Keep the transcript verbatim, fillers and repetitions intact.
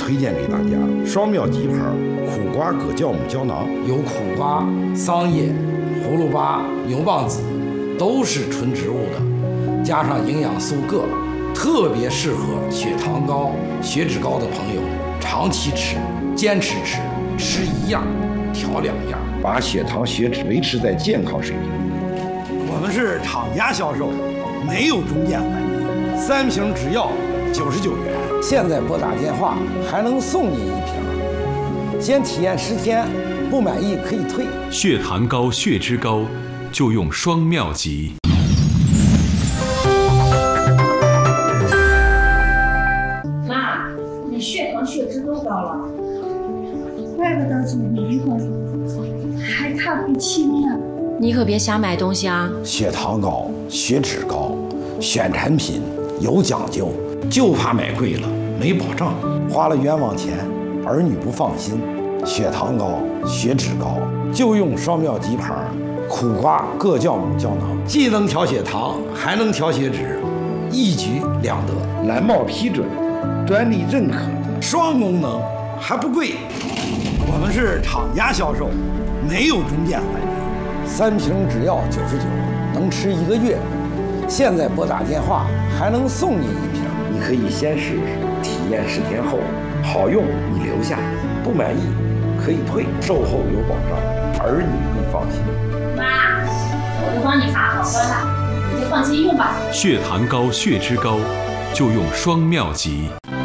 推荐给大家双妙极牌苦瓜葛酵母胶囊， 有苦瓜、桑叶、葫芦巴、牛蒡子，都是纯植物的，加上营养素铬，特别适合血糖高、血脂高的朋友长期吃、坚持吃，吃一样调两样， 把血糖血脂维持在健康水平。 我们是厂家销售，没有中间环节，三瓶只要九十九元。 现在拨打电话还能送你一瓶，先体验十天，不满意可以退。 血糖高、血脂高，就用双妙极。 妈，你血糖血脂都高了， 怪不得总迷糊，还看不清呢。 你可别瞎买东西啊！ 血糖高、血脂高，选产品有讲究，就怕买贵了没保障，花了冤枉钱，儿女不放心。血糖高、血脂高，就用双妙极牌苦瓜葛酵母胶囊，既能调血糖，还能调血脂，一举两得。 蓝帽批准，专利认可的双功能，还不贵。 我们是厂家销售，没有中间环节。 三瓶只要九十九，能吃一个月。现在拨打电话还能送你一瓶， 你可以先试试，体验十天后好用你留下，不满意可以退，售后有保障，儿女更放心。 妈，我都帮你查好了啦，你就放心用吧。 血糖高、血脂高，就用双妙极。